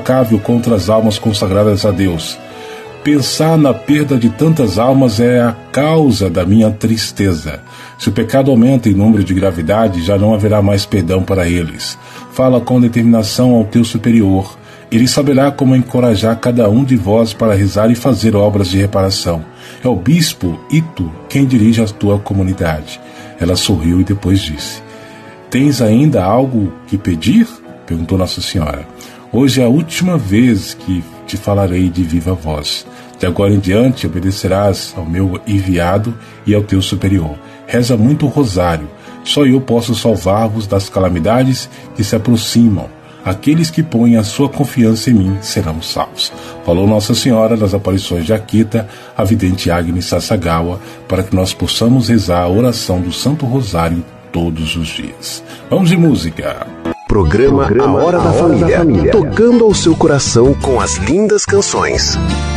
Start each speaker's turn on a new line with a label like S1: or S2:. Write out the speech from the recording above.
S1: implacável contra as almas consagradas a Deus. Pensar na perda de tantas almas é a causa da minha tristeza. Se o pecado aumenta em número de gravidade, já não haverá mais perdão para eles. Fala com determinação ao teu superior. Ele saberá como encorajar cada um de vós para rezar e fazer obras de reparação. É o bispo Ito quem dirige a tua comunidade. Ela sorriu e depois disse: Tens ainda algo que pedir? Perguntou Nossa Senhora. Hoje é a última vez que te falarei de viva voz. De agora em diante obedecerás ao meu enviado e ao teu superior. Reza muito o rosário. Só eu posso salvar-vos das calamidades que se aproximam. Aqueles que põem a sua confiança em mim serão salvos. Falou Nossa Senhora das Aparições de Akita, a vidente Agni Sasagawa, para que nós possamos rezar a oração do Santo Rosário todos os dias. Vamos de música.
S2: Programa A Hora da Família, tocando ao seu coração com as lindas canções.